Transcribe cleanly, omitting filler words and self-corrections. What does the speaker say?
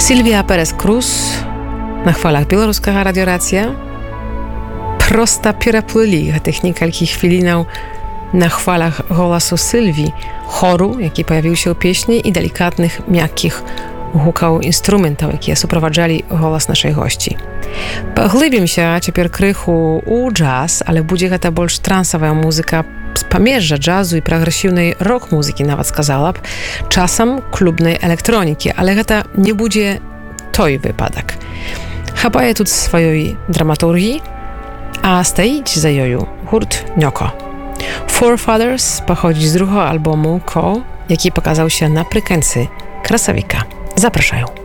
Sylwia Perez-Cruz na chwalach Białoruska radioracja. Prosta переплыли гэтых некалькіх хвілінаў на хвалах голасу Сильві, хору, які появіў się ў песні, і далікатных, мяккіх гукаў інструментаў, якія суправаджалі голас нашай госці. Паглыбімся цяпер крыху ў джаз, але будзе гэта больш трансавая музыка з памежжа джазу і прагрэсіўнай рок-музыкі, нават сказала б, часам клубнай электронікі, але гэта не будзе той выпадак. Хапае тут сваёй драматургіі, a staić za joju hurt Nioko. Forefathers pochodzi z drugiego albumu Ko, jaki pokazał się naprzykędzy Krasowika. Zapraszają.